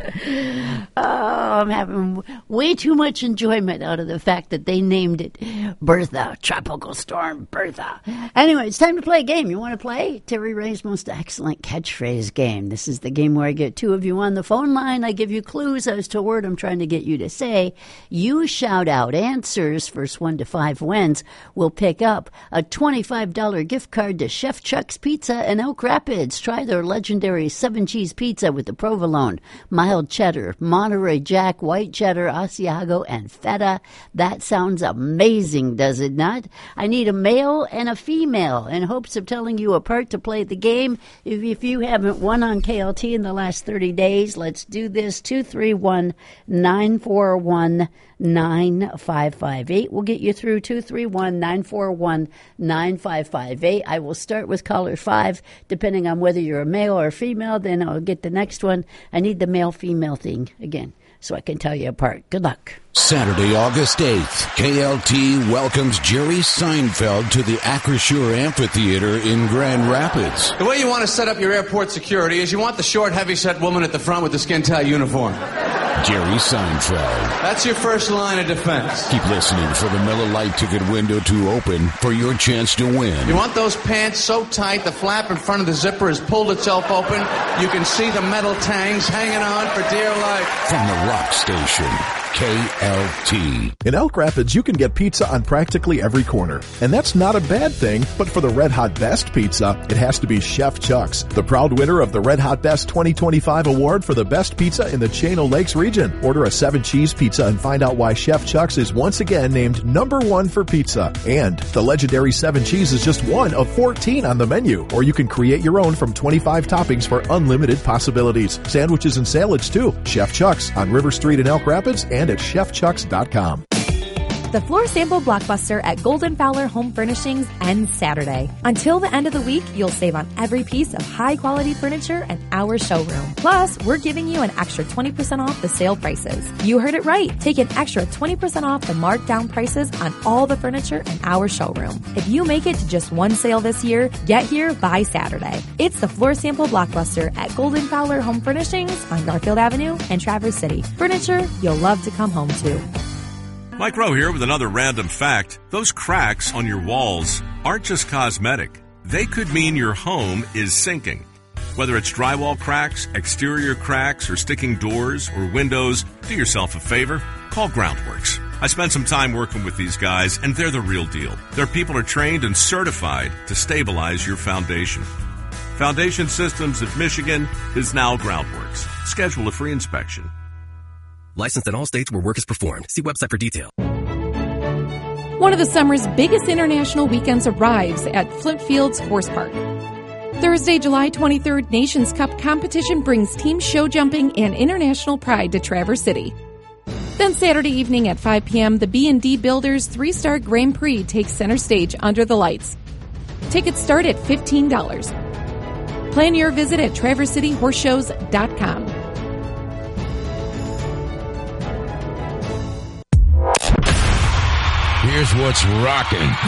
I'm having way too much enjoyment out of the fact that they named it Bertha, Tropical Storm Bertha. Anyway, it's time to play a game. You want to play? Terry Ray's most excellent catchphrase game. This is the game where I get two of you on the phone line. I give you clues as to a word I'm trying to get you to say. You shout out answers. First 1 to 5 wins. We'll pick up a $25 gift card to Chef Chuck's Pizza in Elk Rapids. Try their legendary 7-cheese pizza with the provolone, mild cheddar, Monterey Jack, white cheddar, Asiago, and feta. That sounds amazing, does it not? I need a male and a female in hopes of telling you apart to play the game. If you haven't won on KLT in the last 30 days, let's do this. 231-941-9558. We'll get you through 231-941-9558. I will start with caller 5. Depending on whether you're a male or a female, then I'll get the next one. I need the male-female thing again so I can tell you apart. Good luck. Saturday, August 8th, KLT welcomes Jerry Seinfeld to the Acrisure Amphitheater in Grand Rapids. The way you want to set up your airport security is you want the short, heavy-set woman at the front with the skin-tight uniform. Jerry Seinfeld. That's your first line of defense. Keep listening for the Miller Lite ticket window to open for your chance to win. You want those pants so tight the flap in front of the zipper has pulled itself open. You can see the metal tangs hanging on for dear life. From the Rock Station, KLT. In Elk Rapids, you can get pizza on practically every corner. And that's not a bad thing, but for the Red Hot Best Pizza, it has to be Chef Chuck's, the proud winner of the Red Hot Best 2025 award for the best pizza in the Chino Lakes region. Order a 7-cheese pizza and find out why Chef Chuck's is once again named #1 for pizza. And the legendary 7 cheese is just one of 14 on the menu. Or you can create your own from 25 toppings for unlimited possibilities. Sandwiches and salads too. Chef Chuck's on River Street in Elk Rapids and at chefchucks.com. The floor sample blockbuster at Golden Fowler Home Furnishings ends Saturday. Until the end of the week, you'll save on every piece of high-quality furniture in our showroom. Plus, we're giving you an extra 20% off the sale prices. You heard it right. Take an extra 20% off the marked down prices on all the furniture in our showroom. If you make it to just one sale this year, get here by Saturday. It's the floor sample blockbuster at Golden Fowler Home Furnishings on Garfield Avenue in Traverse City. Furniture you'll love to come home to. Mike Rowe here with another random fact. Those cracks on your walls aren't just cosmetic. They could mean your home is sinking. Whether it's drywall cracks, exterior cracks, or sticking doors or windows, do yourself a favor. Call Groundworks. I spent some time working with these guys, and they're the real deal. Their people are trained and certified to stabilize your foundation. Foundation Systems of Michigan is now Groundworks. Schedule a free inspection. Licensed in all states where work is performed. See website for detail. One of the summer's biggest international weekends arrives at Flint Fields Horse Park. Thursday, July 23rd, Nations Cup competition brings team show jumping and international pride to Traverse City. Then Saturday evening at 5 p.m., the B&D Builders 3-Star Grand Prix takes center stage under the lights. Tickets start at $15. Plan your visit at TraverseCityHorseShows.com. Here's what's rocking.